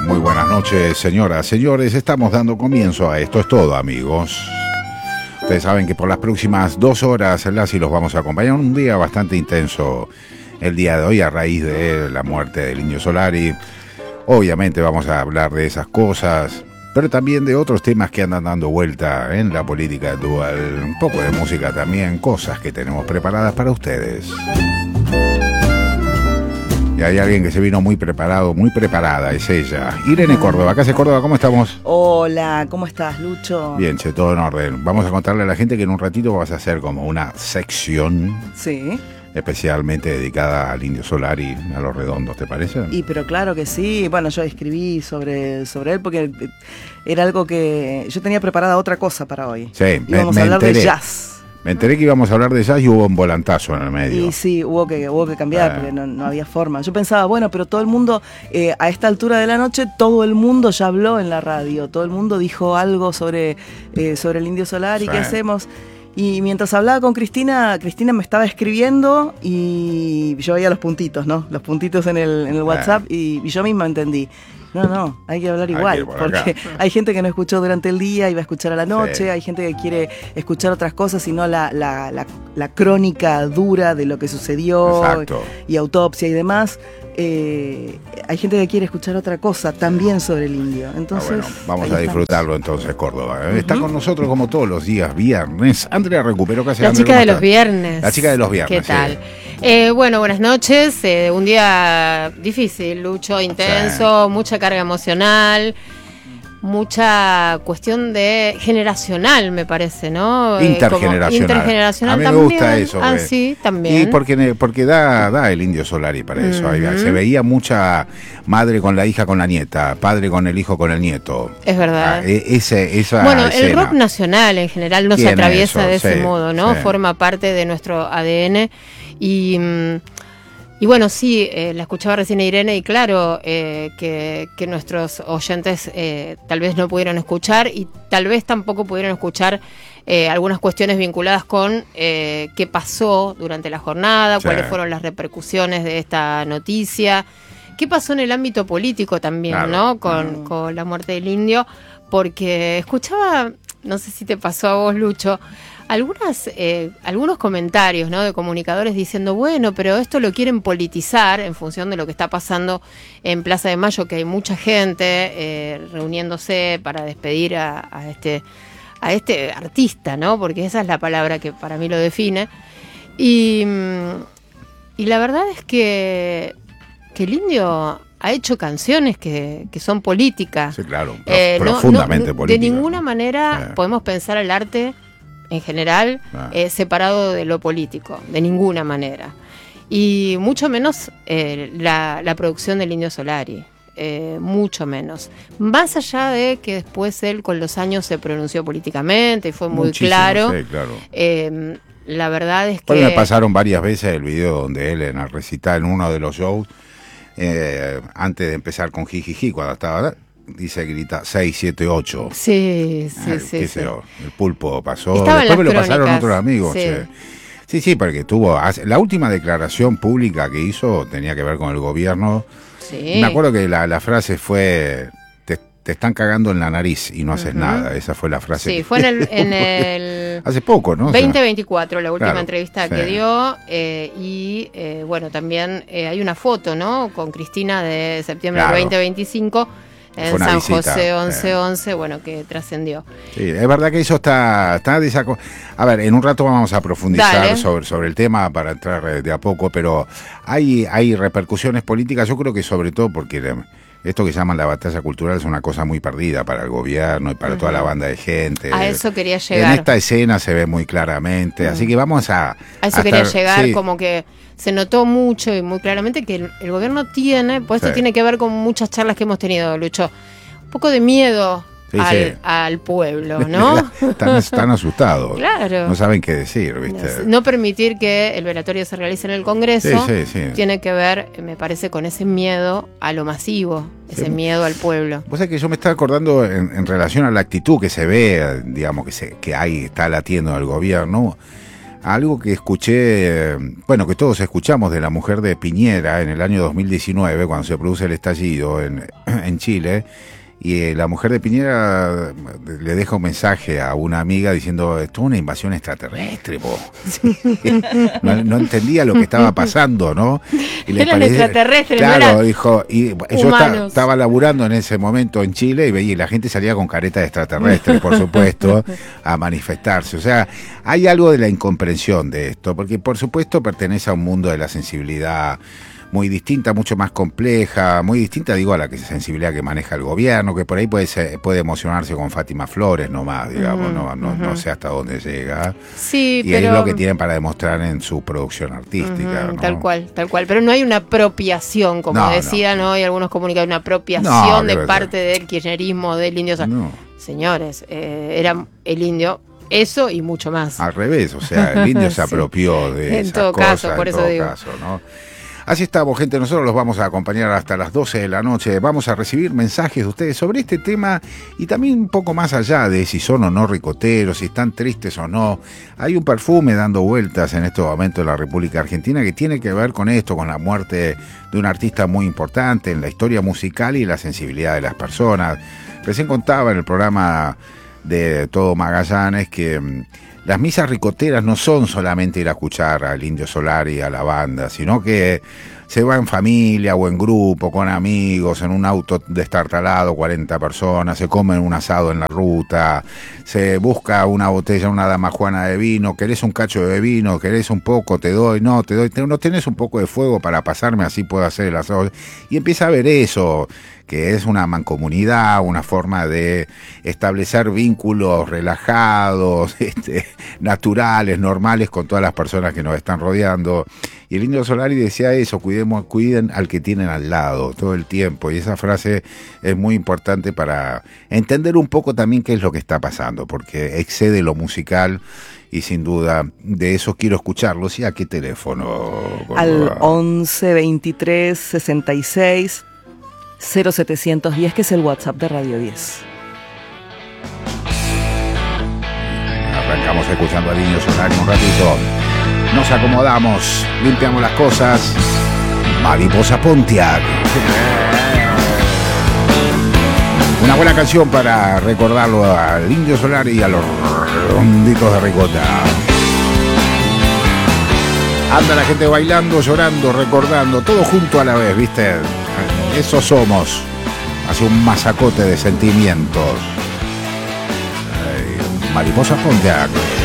Muy buenas noches, señoras, señores. Estamos dando comienzo a Esto es Todo, amigos. Ustedes saben que por las próximas 2 horas las y los vamos a acompañar. Un día bastante intenso el día de hoy a raíz de la muerte del Indio Solari. Obviamente vamos a hablar de esas cosas, pero también de otros temas que andan dando vuelta en la política actual. Un poco de música también, cosas que tenemos preparadas para ustedes. Y hay alguien que se vino muy preparado, muy preparada, es ella. Irene Córdoba. ¿Qué hace, Córdoba? ¿Cómo estamos? Hola, ¿cómo estás, Lucho? Bien, che, todo en orden. Vamos a contarle a la gente que en un ratito vas a hacer como una sección. Sí. Especialmente dedicada al Indio Solari, a los redondos, ¿te parece? Pero claro que sí. Bueno, yo escribí sobre él porque era algo que... Yo tenía preparada otra cosa para hoy. Sí, íbamos a hablar de jazz. Me enteré que íbamos a hablar de jazz y hubo un volantazo en el medio. Y sí, hubo que cambiar porque no había forma. Yo pensaba, bueno, pero todo el mundo, a esta altura de la noche, todo el mundo ya habló en la radio. Todo el mundo dijo algo sobre el Indio Solari, sí. ¿Qué hacemos? Y mientras hablaba con Cristina me estaba escribiendo y yo veía los puntitos, ¿no? Los puntitos en el WhatsApp y yo misma entendí. No, hay que hablar igual, porque hay gente que no escuchó durante el día y va a escuchar a la noche, sí. Hay gente que quiere escuchar otras cosas y no la crónica dura de lo que sucedió. Exacto. Y autopsia y demás. Hay gente que quiere escuchar otra cosa también sobre el indio. Entonces, vamos a disfrutarlo entonces, Córdoba. Está con nosotros como todos los días, viernes. Andrea recuperó casi la chica de los viernes. La chica de los viernes. ¿Qué tal? Bueno, buenas noches. Un día difícil, Lucho, intenso, mucha carga emocional. Mucha cuestión de generacional, me parece, ¿no? Intergeneracional. A mí también. Me gusta eso. Sí, también. Y porque da el Indio Solari para eso. Se veía mucha madre con la hija con la nieta, padre con el hijo con el nieto. Es verdad. Esa bueno, escena. El rock nacional en general no se atraviesa de ese modo, ¿no? Sí. Forma parte de nuestro ADN y bueno, sí, la escuchaba recién a Irene y claro que nuestros oyentes tal vez no pudieron escuchar y tal vez tampoco pudieron escuchar algunas cuestiones vinculadas con qué pasó durante la jornada, sí. Cuáles fueron las repercusiones de esta noticia, qué pasó en el ámbito político también, claro. ¿No? Con la muerte del indio, porque escuchaba, no sé si te pasó a vos, Lucho, algunos comentarios, ¿no? De comunicadores diciendo, bueno, pero esto lo quieren politizar en función de lo que está pasando en Plaza de Mayo, que hay mucha gente reuniéndose para despedir a este artista, ¿no? Porque esa es la palabra que para mí lo define. Y la verdad es que el indio ha hecho canciones que son políticas. Sí, claro, profundamente políticas. De ninguna manera podemos pensar el arte en general, separado de lo político, de ninguna manera. Y mucho menos la producción del Indio Solari, mucho menos. Más allá de que después él con los años se pronunció políticamente y fue muy claro. Sí, claro. La verdad es que... Bueno, me pasaron varias veces el video donde él en el recital, en uno de los shows, antes de empezar con Jijiji, cuando estaba... grita 6, 7, 8. Sí. El pulpo pasó. Estaba después me lo crónicas, pasaron otros amigos. Sí. Sí, porque tuvo... La última declaración pública que hizo tenía que ver con el gobierno. Sí. Me acuerdo que la frase fue... Te están cagando en la nariz y no haces nada. Esa fue la frase. Sí, fue en el hace poco, ¿no? 2024, la última entrevista sí. que dio. Bueno, también hay una foto, ¿no? Con Cristina de septiembre del 2025. En San José 1111, bueno, que trascendió. Sí, es verdad que eso está a ver, en un rato vamos a profundizar sobre el tema para entrar de a poco, pero hay repercusiones políticas, yo creo que sobre todo porque esto que llaman la batalla cultural es una cosa muy perdida para el gobierno y para toda la banda de gente. A eso quería llegar. En esta escena se ve muy claramente, así que vamos a eso quería llegar, sí. Como que se notó mucho y muy claramente que el gobierno tiene, pues esto tiene que ver con muchas charlas que hemos tenido, Lucho, un poco de miedo al pueblo, ¿no? Están asustados. Claro. No saben qué decir, ¿viste? No permitir que el velatorio se realice en el Congreso tiene que ver, me parece, con ese miedo a lo masivo, ese miedo al pueblo. Vos sabés que yo me estaba acordando en relación a la actitud que se ve, digamos, que está latiendo al gobierno. algo que escuché, bueno, que todos escuchamos de la mujer de Piñera en el año 2019, cuando se produce el estallido en Chile. Y la mujer de Piñera le deja un mensaje a una amiga diciendo, esto es una invasión extraterrestre, po. No entendía lo que estaba pasando, ¿no? Y eran extraterrestres, claro, no dijo, y yo estaba laburando en ese momento en Chile y veía y la gente salía con careta de extraterrestre, por supuesto, a manifestarse. O sea, hay algo de la incomprensión de esto, porque por supuesto pertenece a un mundo de la sensibilidad muy distinta, mucho más compleja, muy distinta, digo, a la sensibilidad que maneja el gobierno, que por ahí puede emocionarse con Fátima Flores nomás, digamos, no sé hasta dónde llega. Sí, y pero es lo que tienen para demostrar en su producción artística. ¿No? Tal cual. Pero no hay una apropiación, como decían hoy algunos comunicados, una apropiación de parte del kirchnerismo, del indio. Señores, era el indio. Eso y mucho más. Al revés, o sea, el indio se apropió de en todo caso, por eso digo. ¿No? Así estamos, gente, nosotros los vamos a acompañar hasta las 12 de la noche. Vamos a recibir mensajes de ustedes sobre este tema y también un poco más allá de si son o no ricoteros, si están tristes o no. Hay un perfume dando vueltas en este momento en la República Argentina que tiene que ver con esto, con la muerte de un artista muy importante en la historia musical y la sensibilidad de las personas. Recién contaba en el programa de Todo Magallanes que las misas ricoteras no son solamente ir a escuchar al Indio Solari y a la banda, sino que se va en familia o en grupo, con amigos, en un auto destartalado, 40 personas, se comen un asado en la ruta, se busca una botella, una damajuana de vino, querés un cacho de vino, querés un poco, te doy, no tenés un poco de fuego para pasarme, así puedo hacer el asado. Y empieza a ver eso, que es una mancomunidad, una forma de establecer vínculos relajados, naturales, normales con todas las personas que nos están rodeando. Y el Indio Solari decía eso, cuiden al que tienen al lado todo el tiempo. Y esa frase es muy importante para entender un poco también qué es lo que está pasando, porque excede lo musical y sin duda de eso quiero escucharlo. ¿Y a qué teléfono? Al 11 23 66 0710, que es el WhatsApp de Radio 10. Arrancamos escuchando al Indio Solari un ratito. Nos acomodamos, limpiamos las cosas. Mariposa Pontiac. Una buena canción para recordarlo al Indio Solari y a los ronditos de ricota. Anda la gente bailando, llorando, recordando, todo junto a la vez, ¿viste? Eso somos. Hace un masacote de sentimientos. Mariposa Pontiac.